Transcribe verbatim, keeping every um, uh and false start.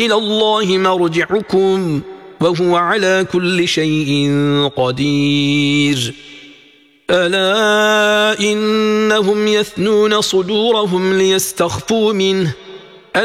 إلى الله مرجعكم وهو على كل شيء قدير ألا إنهم يثنون صدورهم ليستخفوا منه